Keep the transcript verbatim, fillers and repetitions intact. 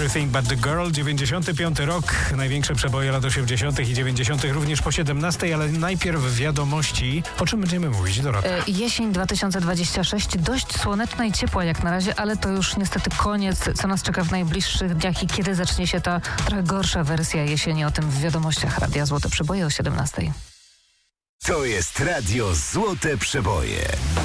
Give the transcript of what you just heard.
Everything But The Girl, dziewięćdziesiąty piąty rok, największe przeboje lat osiemdziesiątych i dziewięćdziesiątych również po siedemnastej, ale najpierw wiadomości. O czym będziemy mówić, Dorota? E, jesień dwa tysiące dwudziesty szósty, dość słoneczna i ciepła jak na razie, ale to już niestety koniec, co nas czeka w najbliższych dniach i kiedy zacznie się ta trochę gorsza wersja jesieni, o tym w wiadomościach Radia Złote Przeboje o siedemnastej. To jest Radio Złote Przeboje.